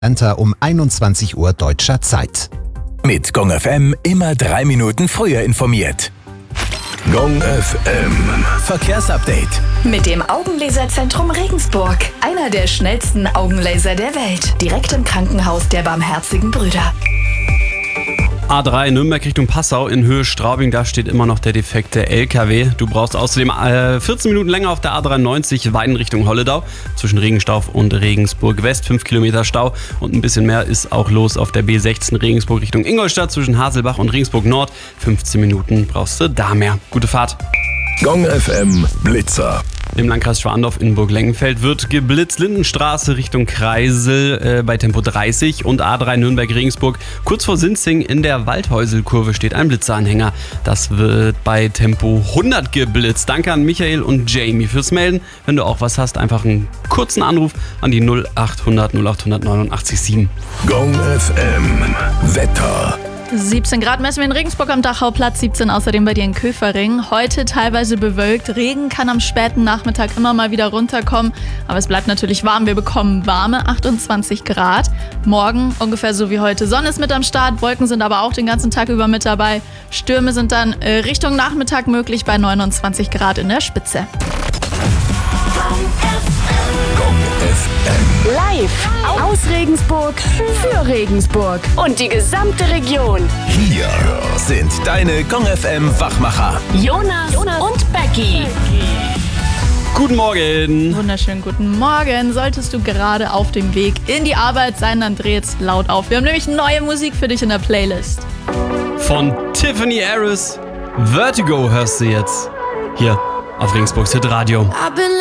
Um 21 Uhr deutscher Zeit. Mit Gong FM immer 3 Minuten früher informiert. Gong FM Verkehrsupdate. Mit dem Augenlaserzentrum Regensburg. Einer der schnellsten Augenlaser der Welt. Direkt im Krankenhaus der Barmherzigen Brüder. A3 Nürnberg Richtung Passau in Höhe Straubing, da steht immer noch der defekte LKW. Du brauchst außerdem 14 Minuten länger auf der A93 Weiden Richtung Holledau. Zwischen Regenstauf und Regensburg West 5 Kilometer Stau und ein bisschen mehr ist auch los auf der B16 Regensburg Richtung Ingolstadt zwischen Haselbach und Regensburg Nord. 15 Minuten brauchst du da mehr. Gute Fahrt. Gong FM Blitzer. Im Landkreis Schwandorf in Burg-Lengenfeld wird geblitzt. Lindenstraße Richtung Kreisel bei Tempo 30 und A3 Nürnberg-Regensburg. Kurz vor Sinzing in der Waldhäuselkurve steht ein Blitzeranhänger. Das wird bei Tempo 100 geblitzt. Danke an Michael und Jamie fürs Melden. Wenn du auch was hast, einfach einen kurzen Anruf an die 0800 0800 89 7. Gong FM Wetter. 17 Grad messen wir in Regensburg am Dachauplatz, 17 außerdem bei dir in Köfering. Heute teilweise bewölkt, Regen kann am späten Nachmittag immer mal wieder runterkommen, aber es bleibt natürlich warm. Wir bekommen warme 28 Grad. Morgen ungefähr so wie heute. Sonne ist mit am Start, Wolken sind aber auch den ganzen Tag über mit dabei. Stürme sind dann Richtung Nachmittag möglich bei 29 Grad in der Spitze. Gong FM. Live aus Regensburg für Regensburg und die gesamte Region. Hier sind deine Gong FM Wachmacher. Jonas und Becky. Guten Morgen. Wunderschönen guten Morgen. Solltest du gerade auf dem Weg in die Arbeit sein, dann dreh jetzt laut auf. Wir haben nämlich neue Musik für dich in der Playlist. Von Tiffany Harris. Vertigo hörst du jetzt. Hier auf Regensburgs Hitradio.